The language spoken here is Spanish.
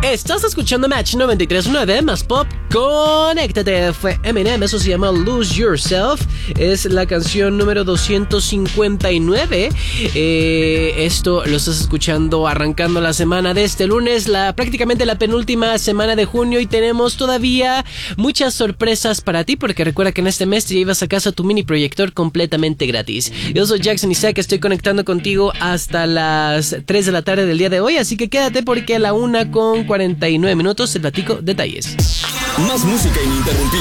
Estás escuchando Match 93.9 más pop. Conéctate. Fue Eminem, eso se llama Lose Yourself. Es la canción número 259. Esto lo estás escuchando arrancando la semana de este lunes, prácticamente la penúltima semana de junio, y tenemos todavía muchas sorpresas para ti, porque recuerda que en este mes te llevas a casa tu mini proyector completamente gratis. Yo soy Jackson Isaac, estoy conectando contigo hasta las 3 de la tarde del día de hoy, así que quédate porque a la 1:49 te platico detalles. Más música ininterrumpida.